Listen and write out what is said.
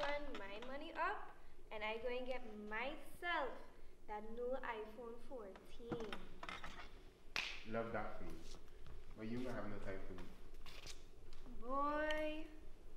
run my money up and I go and get myself that new iPhone 14. Love that for you. But you might have no time for me. Boy.